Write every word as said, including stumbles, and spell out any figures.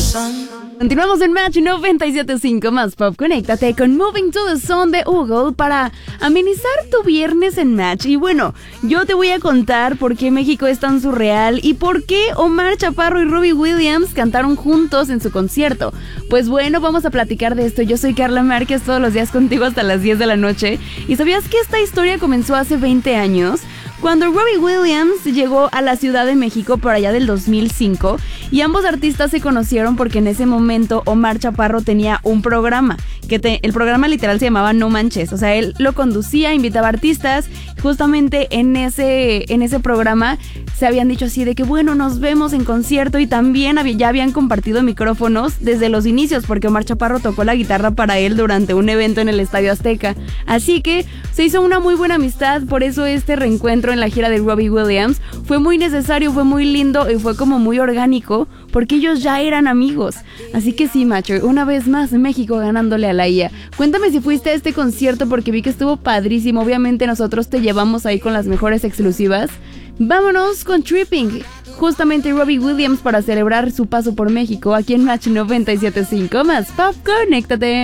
Continuamos en Match noventa y siete punto cinco más Pop. Conéctate con Moving to the Sun de Google para amenizar tu viernes en Match. Y bueno, yo te voy a contar por qué México es tan surreal y por qué Omar Chaparro y Robbie Williams cantaron juntos en su concierto. Pues bueno, vamos a platicar de esto. Yo soy Carla Márquez, todos los días contigo hasta las diez de la noche. ¿Y sabías que esta historia comenzó hace veinte años? Cuando Robbie Williams llegó a la Ciudad de México por allá del dos mil cinco, y ambos artistas se conocieron porque en ese momento Omar Chaparro tenía un programa, que te, el programa literal se llamaba No Manches, o sea, él lo conducía, invitaba artistas, justamente en ese, en ese programa se habían dicho así de que bueno, nos vemos en concierto, y también había, ya habían compartido micrófonos desde los inicios, porque Omar Chaparro tocó la guitarra para él durante un evento en el Estadio Azteca, así que se hizo una muy buena amistad. Por eso este reencuentro en la gira de Robbie Williams fue muy necesario, fue muy lindo y fue como muy orgánico porque ellos ya eran amigos. Así que sí, Matcher, una vez más México ganándole a la I A. Cuéntame si fuiste a este concierto porque vi que estuvo padrísimo. Obviamente nosotros te llevamos ahí con las mejores exclusivas. Vámonos con Tripping, justamente Robbie Williams, para celebrar su paso por México aquí en Match noventa y siete punto cinco más Pop. Conéctate.